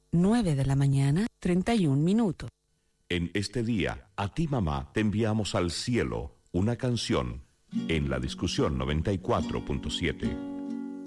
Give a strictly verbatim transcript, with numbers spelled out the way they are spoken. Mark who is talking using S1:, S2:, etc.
S1: nueve de la mañana, treinta y un minutos.
S2: En este día, a ti mamá, te enviamos al cielo una canción en la discusión noventa y cuatro punto siete.